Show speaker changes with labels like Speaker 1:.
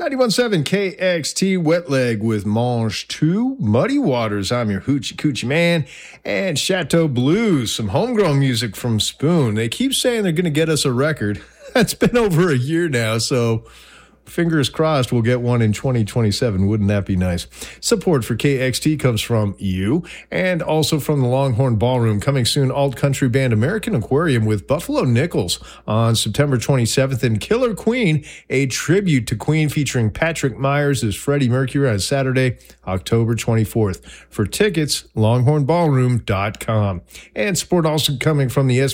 Speaker 1: 91.7 KXT Wet Leg with Mange 2, Muddy Waters. I'm your Hoochie Coochie Man. And Chateau Blues, some homegrown music from Spoon. They keep saying they're going to get us a record. That's been over a year now, so fingers crossed we'll get one in 2027. Wouldn't that be nice? Support for KXT comes from you and also from the Longhorn Ballroom. Coming soon, alt country band American Aquarium with Buffalo Nichols on September 27th, and Killer Queen, a tribute to Queen featuring Patrick Myers as Freddie Mercury on Saturday, October 24th. For tickets, longhornballroom.com. And support also coming from the